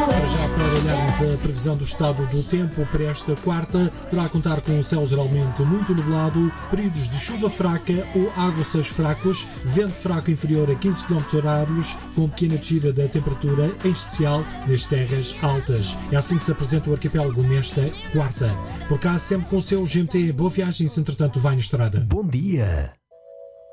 Já para olharmos a previsão do estado do tempo para esta quarta, terá a contar com um céu geralmente muito nublado, períodos de chuva fraca ou aguaceiros fracos, vento fraco inferior a 15 km/h, com pequena descida da temperatura, em especial nas terras altas. É assim que se apresenta o arquipélago nesta quarta. Por cá, sempre com o seu GMT, boa viagem, se entretanto vai na estrada. Bom dia!